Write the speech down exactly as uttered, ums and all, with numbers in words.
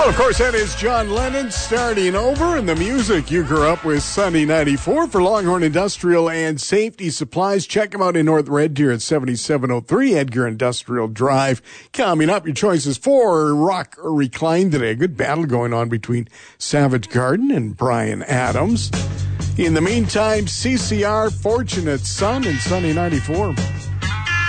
Well, of course, that is John Lennon starting over, and the music you grew up with, Sunny ninety-four for Longhorn Industrial and Safety Supplies. Check them out in North Red Deer at seventy-seven oh three Edgar Industrial Drive. Coming up, your choices for Rock or Recline today. A good battle going on between Savage Garden and Brian Adams. In the meantime, C C R, Fortunate Son, and Sunny ninety-four.